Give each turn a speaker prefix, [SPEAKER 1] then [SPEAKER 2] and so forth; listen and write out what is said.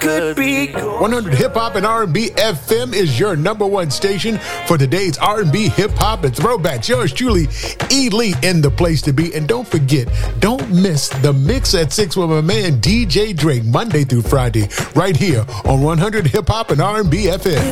[SPEAKER 1] could be going.
[SPEAKER 2] 100 Hip Hop and R&B FM is your number one station for today's R&B, hip hop, and throwbacks. Yours truly, Elite, in the place to be. And don't forget, don't miss the Mix at 6 with my man DJ Drake, Monday through Friday, right here on 100 Hip Hop and R&B FM.